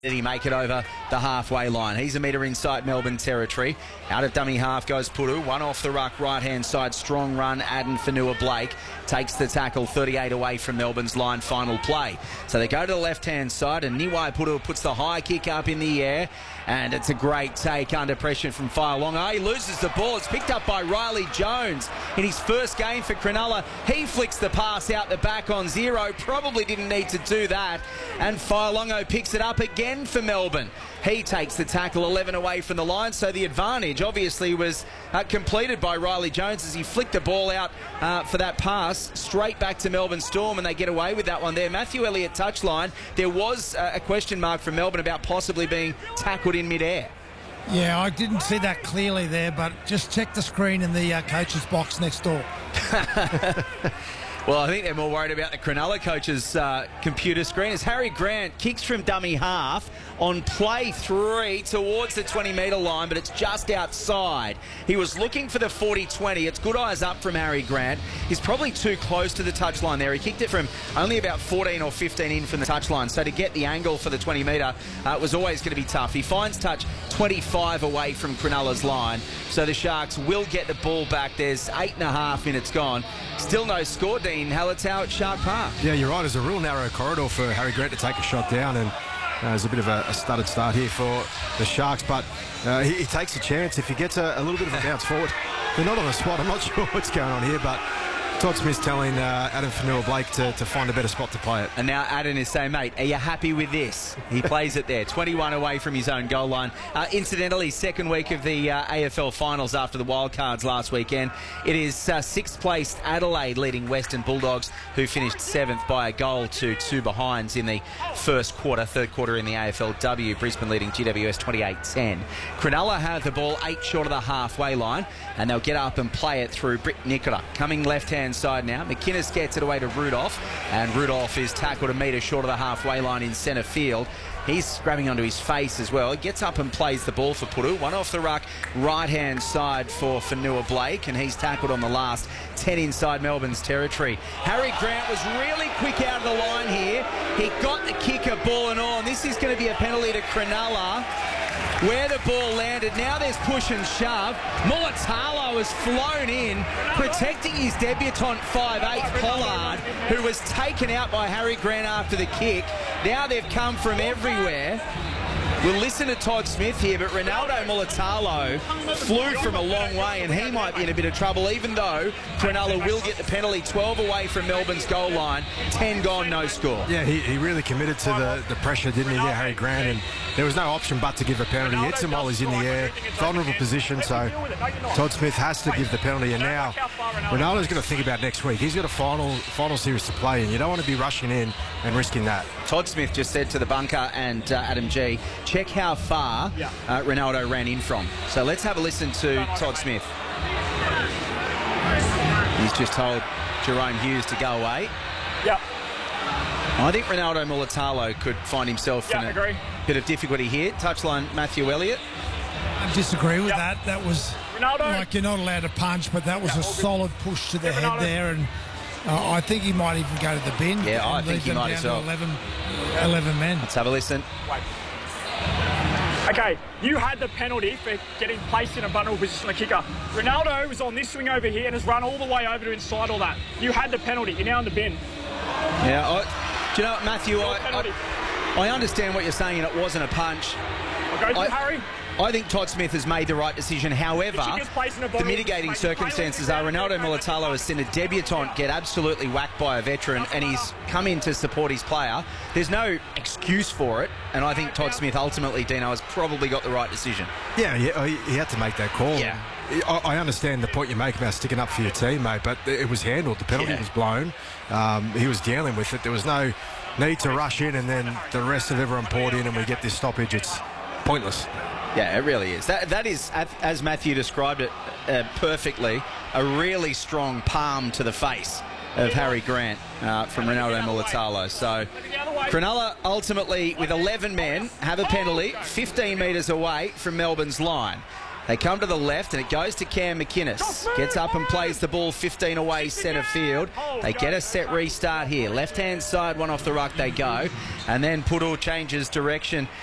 Did he make it over the halfway line? He's a metre inside Melbourne territory. Out of dummy half goes Puru. One off the ruck, right-hand side. Strong run, Addin Fonua-Blake takes the tackle, 38 away from Melbourne's line, final play. So they go to the left-hand side, and Niwai Puru puts the high kick up in the air, and it's a great take under pressure from Fa'alogo. He loses the ball. It's picked up by Riley Jones in his first game for Cronulla. He flicks the pass out the back on zero. Probably didn't need to do that. And Fa'alogo picks it up again for Melbourne. He takes the tackle 11 away from the line, so the advantage obviously was completed by Riley Jones as he flicked the ball out for that pass straight back to Melbourne Storm, and they get away with that one there. Matthew Elliott touchline. There was a question mark from Melbourne about possibly being tackled in mid-air. Yeah, I didn't see that clearly there, but just check the screen in the coach's box next door. Well, I think they're more worried about the Cronulla coach's computer screen as Harry Grant kicks from dummy half on play 3 towards the 20-metre line, but it's just outside. He was looking for the 40-20. It's good eyes up from Harry Grant. He's probably too close to the touchline there. He kicked it from only about 14 or 15 in from the touchline, so to get the angle for the 20-metre was always going to be tough. He finds touch 25 away from Cronulla's line, so the Sharks will get the ball back. There's 8.5 minutes gone. Still no score, Dean Hallertau at Shark Park. Yeah, you're right. It's a real narrow corridor for Harry Grant to take a shot down, and there's a bit of a stuttered start here for the Sharks, but he takes a chance. If he gets a little bit of a bounce forward, they're not on the spot. I'm not sure what's going on here, but Todd Smith's telling Addin Fonua-Blake to find a better spot to play it. And now Addin is saying, mate, are you happy with this? He plays it there, 21 away from his own goal line. Incidentally, second week of the AFL finals after the wildcards last weekend. It is sixth-placed Adelaide leading Western Bulldogs, who finished 7th by a goal to 2 behinds in the first quarter, third quarter in the AFLW. Brisbane leading GWS 28-10. Cronulla have the ball 8 short of the halfway line, and they'll get up and play it through Britt Nikora. Coming left-hand side now. McInnes gets it away to Rudolph, and Rudolph is tackled a metre short of the halfway line in centre field. He's grabbing onto his face as well. He gets up and plays the ball for Puru. One off the ruck, right-hand side for Fonua-Blake, and he's tackled on the last 10 inside Melbourne's territory. Harry Grant was really quick out of the line here. He got the kicker, ball and all, and this is going to be a penalty to Cronulla. Where the ball landed, now there's push and shove. Mulitalo has flown in, protecting his debutant 5'8", Pollard, who was taken out by Harry Grant after the kick. Now they've come from everywhere. We'll listen to Todd Smith here, but Ronaldo Mulitalo flew from a long way, and he might be in a bit of trouble, even though Cronulla will get the penalty. 12 away from Melbourne's goal line, 10 gone, no score. Yeah, he really committed to the pressure, didn't he, there, Harry Grant, and there was no option but to give a penalty. He hits him while he's in the air, vulnerable position, so Todd Smith has to give the penalty, and now Ronaldo's going to think about next week. He's got a final series to play, and you don't want to be rushing in and risking that. Todd Smith just said to the bunker and Adam G, check how far Ronaldo ran in from. So let's have a listen to Todd Smith. He's just told Jerome Hughes to go away. Yeah. I think Ronaldo Mulitalo could find himself in a bit of difficulty here. Touchline, Matthew Elliott. I disagree with that. That was Ronaldo. Like, you're not allowed to punch, but that was a solid push to the head there, and I think he might even go to the bin. Yeah, I think he might as well. 11 men. Let's have a listen. Okay, you had the penalty for getting placed in a vulnerable position, the kicker. Ronaldo was on this swing over here and has run all the way over to inside all that. You had the penalty. You're now in the bin. Yeah, do you know what, Matthew? I understand what you're saying, and it wasn't a punch. Harry. I think Todd Smith has made the right decision. However, the mitigating circumstances are Ronaldo Mulitalo has seen a debutant get absolutely whacked by a veteran, and he's come in to support his player. There's no excuse for it, and I think Todd Smith ultimately, Dino, has probably got the right decision. Yeah, he had to make that call. Yeah. I understand the point you make about sticking up for your teammate, but it was handled. The penalty was blown. He was dealing with it. There was no need to rush in, and then the rest of everyone poured in, and we get this stoppage. It's pointless. Yeah, it really is. That is, as Matthew described it perfectly, a really strong palm to the face of Harry Grant from Ronaldo Mulitalo. So Cronulla ultimately, with 11 men, have a penalty 15 metres away from Melbourne's line. They come to the left, and it goes to Cam McInnes. Gets up and plays the ball 15 away centre field. They get a set restart here. Left-hand side, one off the ruck they go. And then Puru changes direction.